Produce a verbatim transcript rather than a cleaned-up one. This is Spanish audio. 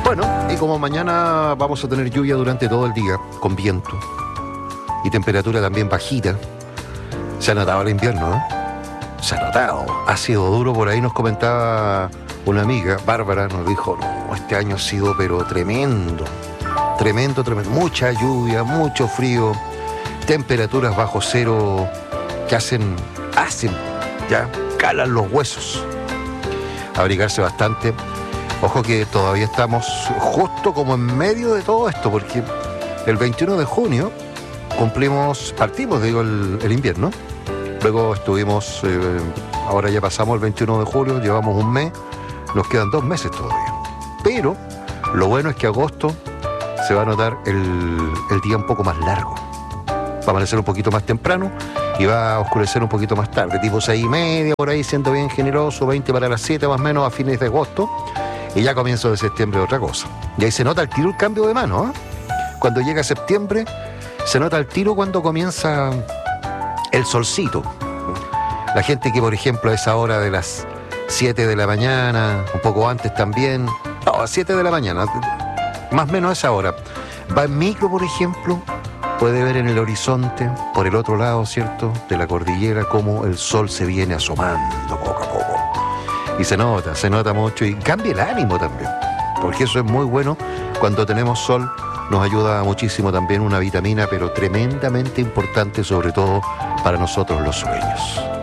Bueno, y como mañana vamos a tener lluvia durante todo el día, con viento y temperatura también bajita, se ha notado el invierno, ¿eh? Se ha notado. Ha sido duro, por ahí nos comentaba una amiga, Bárbara, nos dijo, no, este año ha sido pero tremendo, tremendo, tremendo. Mucha lluvia, mucho frío, temperaturas bajo cero que hacen, hacen, ya, calan los huesos. Abrigarse bastante. Ojo que todavía estamos justo como en medio de todo esto, porque el veintiuno de junio cumplimos, partimos, digo, el, el invierno. Luego estuvimos, eh, ahora ya pasamos el veintiuno de julio, llevamos un mes, nos quedan dos meses todavía. Pero lo bueno es que agosto se va a notar el, el día un poco más largo. Va a amanecer un poquito más temprano y va a oscurecer un poquito más tarde, tipo seis y media, por ahí, siendo bien generoso, veinte para las siete más o menos a fines de agosto. Y ya comienzo de septiembre otra cosa. Y ahí se nota el tiro el cambio de mano, ¿eh? Cuando llega septiembre, se nota el tiro cuando comienza el solcito. La gente que, por ejemplo, a esa hora de las siete de la mañana, un poco antes también, no, a siete de la mañana, más o menos a esa hora, va en micro, por ejemplo, puede ver en el horizonte, por el otro lado, ¿cierto?, de la cordillera, cómo el sol se viene asomando poco a poco. Y se nota, se nota mucho y cambia el ánimo también, porque eso es muy bueno. Cuando tenemos sol nos ayuda muchísimo también una vitamina, pero tremendamente importante, sobre todo para nosotros los sueños.